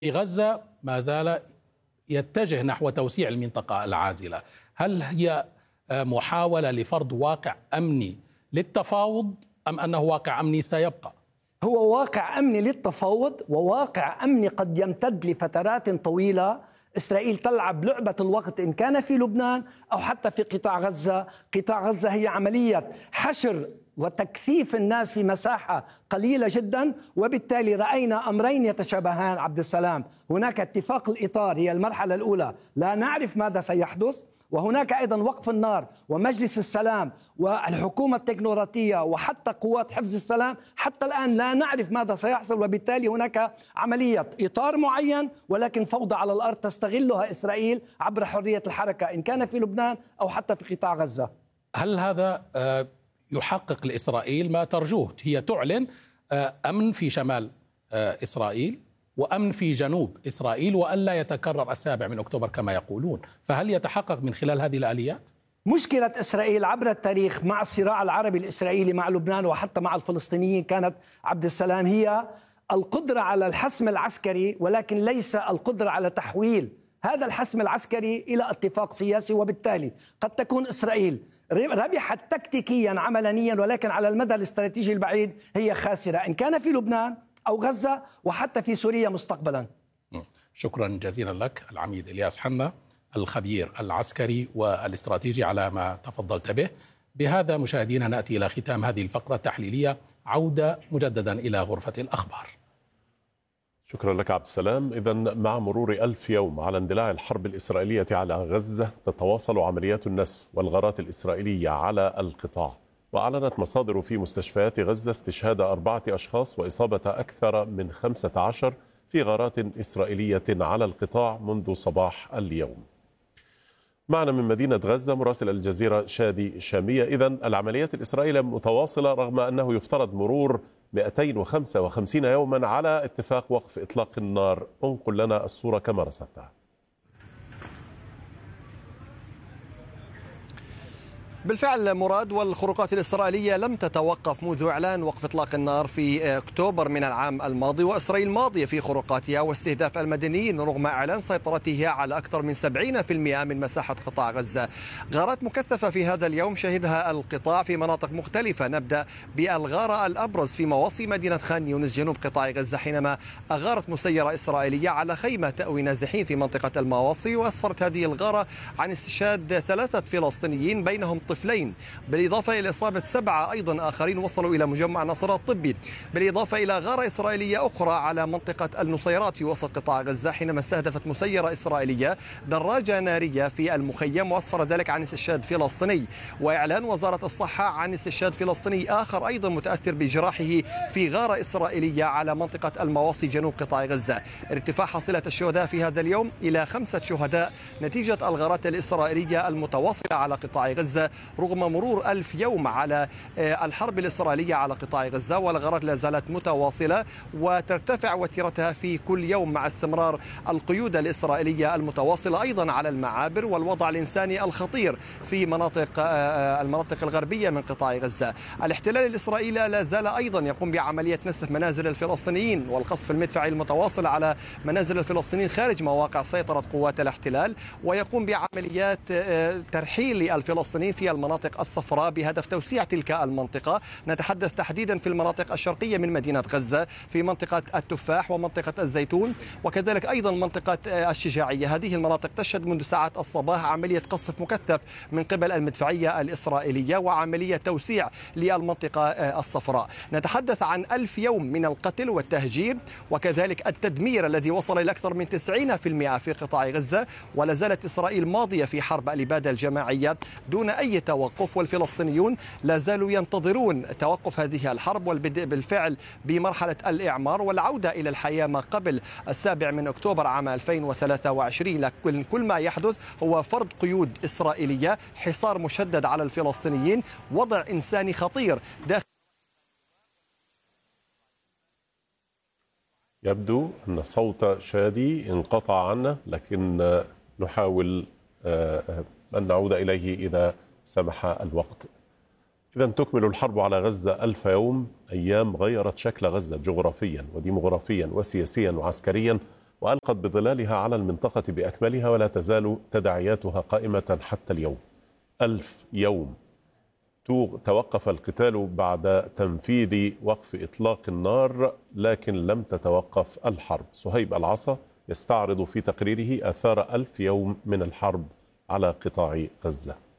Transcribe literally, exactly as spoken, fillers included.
غزة ما زال يتجه نحو توسيع المنطقة العازلة. هل هي محاولة لفرض واقع أمني للتفاوض أم أنه واقع أمني سيبقى؟ هو واقع أمني للتفاوض، وواقع أمني قد يمتد لفترات طويلة. إسرائيل تلعب لعبة الوقت إن كان في لبنان أو حتى في قطاع غزة. قطاع غزة هي عملية حشر وتكثيف الناس في مساحة قليلة جدا، وبالتالي رأينا أمرين يتشابهان. عبد السلام، هناك اتفاق الإطار هي المرحلة الأولى، لا نعرف ماذا سيحدث، وهناك أيضا وقف النار ومجلس السلام والحكومة التكنوقراطية وحتى قوات حفظ السلام. حتى الآن لا نعرف ماذا سيحصل، وبالتالي هناك عملية إطار معين ولكن فوضى على الأرض تستغلها إسرائيل عبر حرية الحركة إن كان في لبنان أو حتى في قطاع غزة. هل هذا يحقق لإسرائيل ما ترجوه؟ هي تعلن أمن في شمال إسرائيل وأمن في جنوب إسرائيل وألا يتكرر السابع من أكتوبر كما يقولون، فهل يتحقق من خلال هذه الآليات؟ مشكلة إسرائيل عبر التاريخ مع الصراع العربي الإسرائيلي مع لبنان وحتى مع الفلسطينيين كانت عبد السلام هي القدرة على الحسم العسكري، ولكن ليس القدرة على تحويل هذا الحسم العسكري إلى اتفاق سياسي. وبالتالي قد تكون إسرائيل ربحت تكتيكيا عملانيا، ولكن على المدى الاستراتيجي البعيد هي خاسرة إن كان في لبنان أو غزة وحتى في سوريا مستقبلا. شكرا جزيلا لك العميد إلياس حنا الخبير العسكري والاستراتيجي على ما تفضلت به. بهذا مشاهدينا نأتي إلى ختام هذه الفقرة التحليلية. عودة مجددا إلى غرفة الأخبار. شكرا لك عبد السلام. إذا مع مرور ألف يوم على اندلاع الحرب الإسرائيلية على غزة تتواصل عمليات النسف والغارات الإسرائيلية على القطاع، وأعلنت مصادر في مستشفيات غزة استشهاد أربعة أشخاص وإصابة أكثر من خمسة عشر في غارات إسرائيلية على القطاع منذ صباح اليوم. معنا من مدينة غزة مراسل الجزيرة شادي شامية. إذن العمليات الإسرائيلية متواصلة رغم أنه يفترض مرور مئتين وخمسة وخمسين يوما على اتفاق وقف إطلاق النار. انقل لنا الصورة كما رصدتها. بالفعل مراد، والخروقات الإسرائيلية لم تتوقف منذ إعلان وقف إطلاق النار في أكتوبر من العام الماضي، وإسرائيل ماضية في خروقاتها واستهداف المدنيين رغم إعلان سيطرتها على أكثر من سبعين بالمئة من مساحة قطاع غزة. غارات مكثفة في هذا اليوم شهدها القطاع في مناطق مختلفة. نبدأ بالغارة الأبرز في مواصي مدينة خان يونس جنوب قطاع غزة، حينما أغارت مسيرة إسرائيلية على خيمة تأوي نازحين في منطقة المواصي، وأسفرت هذه الغارة عن استشهاد ثلاثة فلسطينيين بينهم طفلين، بالإضافة إلى إصابة سبعة أيضا آخرين وصلوا إلى مجمع نصر الطبي، بالإضافة إلى غارة إسرائيلية أخرى على منطقة النصيرات في وسط قطاع غزة، حينما استهدفت مسيرة إسرائيلية دراجة نارية في المخيم وأسفر ذلك عن استشهاد فلسطيني. وإعلان وزارة الصحة عن استشهاد فلسطيني آخر أيضا متأثر بجراحه في غارة إسرائيلية على منطقة المواصي جنوب قطاع غزة. ارتفاع حصيلة الشهداء في هذا اليوم إلى خمسة شهداء نتيجة الغارات الإسرائيلية المتواصلة على قطاع غزة رغم مرور ألف يوم على الحرب الإسرائيلية على قطاع غزة. والغارات لا زالت متواصلة وترتفع وتيرتها في كل يوم مع استمرار القيود الإسرائيلية المتواصلة أيضا على المعابر والوضع الإنساني الخطير في مناطق المناطق الغربية من قطاع غزة. الاحتلال الإسرائيلي لا زال أيضا يقوم بعملية نسف منازل الفلسطينيين والقصف المدفعي المتواصل على منازل الفلسطينيين خارج مواقع سيطرة قوات الاحتلال، ويقوم بعمليات ترحيل الفلسطينيين في المناطق الصفراء بهدف توسيع تلك المنطقة. نتحدث تحديدا في المناطق الشرقية من مدينة غزة، في منطقة التفاح ومنطقة الزيتون وكذلك أيضا منطقة الشجاعية. هذه المناطق تشهد منذ ساعات الصباح عملية قصف مكثف من قبل المدفعية الإسرائيلية وعملية توسيع للمنطقة الصفراء. نتحدث عن ألف يوم من القتل والتهجير وكذلك التدمير الذي وصل إلى أكثر من تسعين بالمئة في قطاع غزة. ولا زالت إسرائيل ماضية في حرب الإبادة الجماعية دون أي توقف، والفلسطينيون لا زالوا ينتظرون توقف هذه الحرب والبدء بالفعل بمرحلة الإعمار والعودة إلى الحياة ما قبل السابع من أكتوبر عام ألفين وثلاثة وعشرين. لكن كل ما يحدث هو فرض قيود إسرائيلية، حصار مشدد على الفلسطينيين، وضع إنساني خطير داخل. يبدو أن صوت شادي انقطع عنا، لكن نحاول أن نعود إليه إذا سمح الوقت. إذا تكمل الحرب على غزة ألف يوم، أيام غيرت شكل غزة جغرافيا وديموغرافيا وسياسيا وعسكريا وألقت بظلالها على المنطقة بأكملها، ولا تزال تداعياتها قائمة حتى اليوم. ألف يوم توقف القتال بعد تنفيذ وقف إطلاق النار، لكن لم تتوقف الحرب. صهيب العصا يستعرض في تقريره آثار ألف يوم من الحرب على قطاع غزة.